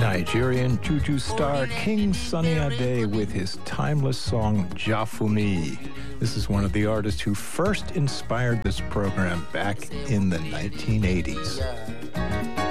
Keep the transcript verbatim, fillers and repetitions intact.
Nigerian juju star King Sunny Ade with his timeless song Jafumi. This is one of the artists who first inspired this program back in the nineteen eighties.